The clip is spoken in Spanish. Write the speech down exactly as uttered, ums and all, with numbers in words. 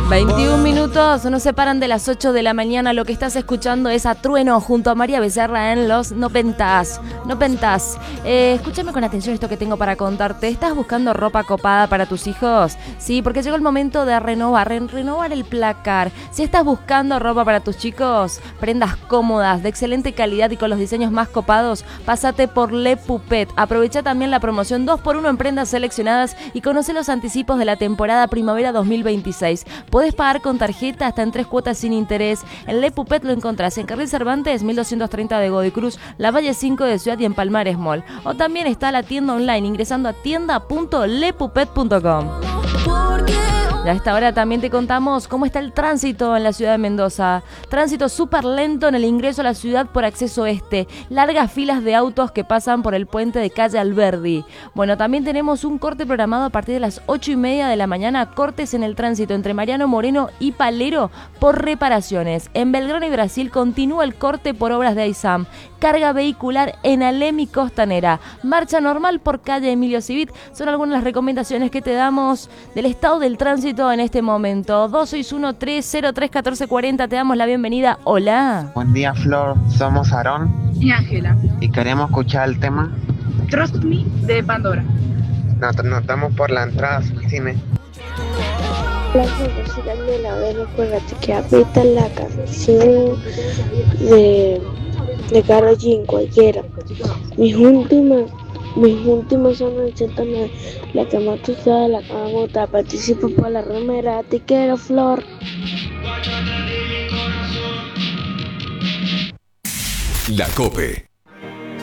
veintiún minutos nos separan de las ocho de la mañana. Lo que estás escuchando es a Trueno junto a María Becerra en los Nopentas. Nopentas. Eh, escúchame con atención esto que tengo para contarte. ¿Estás buscando ropa copada para tus hijos? Sí, porque llegó el momento de renovar, re- renovar el placar. Si estás buscando ropa para tus chicos, prendas cómodas, de excelente calidad y con los diseños más copados, pásate por Le Pupet. Aprovecha también la promoción dos por uno en prendas seleccionadas y conoce los anticipos de la temporada primavera dos mil veintiséis. Podés pagar con tarjeta hasta en tres cuotas sin interés. En Le Pupet lo encontrás en Carril Cervantes, mil doscientos treinta de Godoy Cruz, La Valle cinco de Ciudad y en Palmares Mall. O también está la tienda online ingresando a tienda punto lepupet punto com. Y a esta hora también te contamos cómo está el tránsito en la ciudad de Mendoza. Tránsito súper lento en el ingreso a la ciudad por acceso este. Largas filas de autos que pasan por el puente de calle Alberdi. Bueno, también tenemos un corte programado a partir de las ocho y media de la mañana. Cortes en el tránsito entre Mariano Moreno y Palero por reparaciones. En Belgrano y Brasil continúa el corte por obras de AISAM. Carga vehicular en Alem y Costanera. Marcha normal por calle Emilio Civit. Son algunas de las recomendaciones que te damos del estado del tránsito en este momento. Dos seis uno, tres cero tres, uno cuatro cuatro cero. Te damos la bienvenida. Hola. Buen día, Flor. Somos Aarón Y Ángela. y queremos escuchar el tema. Trust Me de Pandora. Nos notamos por la entrada al cine. La música de la vez recuérdate que aprieta la canción de, de Karol G, cualquiera. Mis últimas, mis últimas son ochenta y nueve. La que más tú sabes, la que más me gusta. Participo por la remera, te quiero, Flor. La COPE.